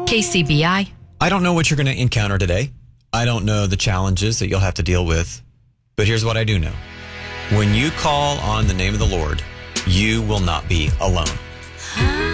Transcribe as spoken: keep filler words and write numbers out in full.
K C B I. I don't know what you're going to encounter today. I don't know the challenges that you'll have to deal with. But here's what I do know. When you call on the name of the Lord, you will not be alone.